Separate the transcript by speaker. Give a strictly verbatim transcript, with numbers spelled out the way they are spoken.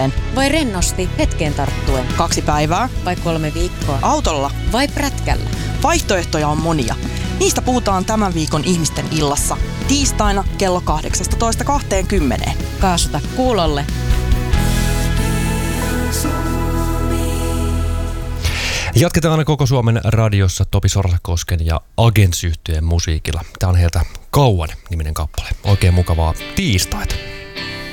Speaker 1: suunnitellen?
Speaker 2: Vai rennosti hetkeen tarttuen?
Speaker 1: Kaksi päivää?
Speaker 2: Vai kolme viikkoa?
Speaker 1: Autolla?
Speaker 2: Vai prätkällä?
Speaker 1: Vaihtoehtoja on monia. Niistä puhutaan tämän viikon Ihmisten illassa. Tiistaina kello kahdeksastatoista kaksikymmentä.
Speaker 2: Kaasuta kuulolle.
Speaker 3: Jatketaan koko Suomen radiossa Topi Sorsakosken ja Agents-yhtyeen musiikilla. Tämä on heiltä Kauan niminen kappale. Oikein mukavaa tiistaita.